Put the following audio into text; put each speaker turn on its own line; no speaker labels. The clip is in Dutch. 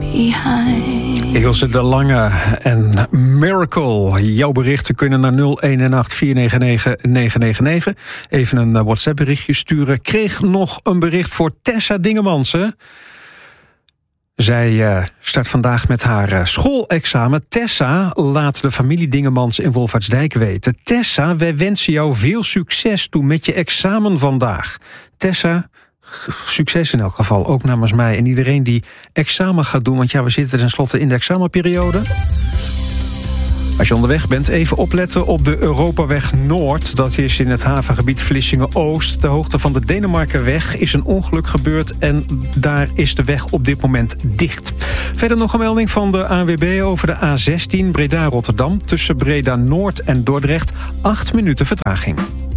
behind.
Ilse de Lange en Miracle. Jouw berichten kunnen naar 018-499-999. Even een WhatsApp-berichtje sturen. Kreeg nog een bericht voor Tessa Dingemansen. Zij start vandaag met haar schoolexamen. Tessa laat de familie Dingemans in Wolfertsdijk weten. Tessa, wij wensen jou veel succes toe met je examen vandaag. Tessa, succes in elk geval, ook namens mij en iedereen die examen gaat doen. Want ja, we zitten tenslotte in de examenperiode. Als je onderweg bent, even opletten op de Europaweg Noord. Dat is in het havengebied Vlissingen-Oost. Ter hoogte van de Denemarkenweg is een ongeluk gebeurd en daar is de weg op dit moment dicht. Verder nog een melding van de ANWB over de A16 Breda-Rotterdam. Tussen Breda-Noord en Dordrecht 8 minuten vertraging.